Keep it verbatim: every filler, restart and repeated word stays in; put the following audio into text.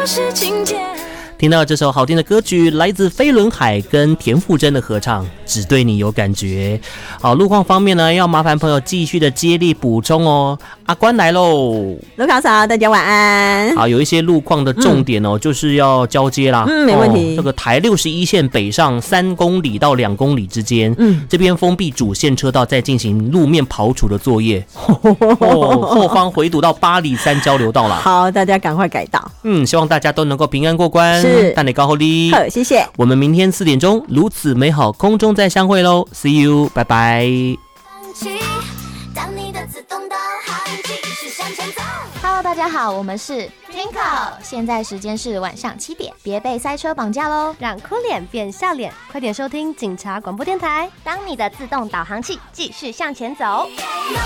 是情节。 听到这首好听的歌曲，来自飞轮海跟田馥甄的合唱，只对你有感觉。好，路况方面呢，要麻烦朋友继续的接力补充哦。阿关来喽， 卢卡嫂，大家晚安。 好，有一些路况的重点哦，嗯、就是要交接啦。 嗯，没问题。 哦、这个台六十一线北上三公里到两公里之间， 嗯， 这边封闭主线车道，在进行路面刨除的作业。哦，后方回堵到八里三交流道啦。 好，大家赶快改道。 嗯，希望大家都能够平安过关。 是， 大家高后力。 好，谢谢。 我们明天四点钟如此美好空中再相会喽 ，See you， 拜拜。 当你的自动导航继续向前走。 Hello， 大家好，我们是 Twinkle， 现在时间是晚上七点，别被塞车绑架喽， 让哭脸变笑脸，快点收听警察广播电台， 当你的自动导航器继续向前走。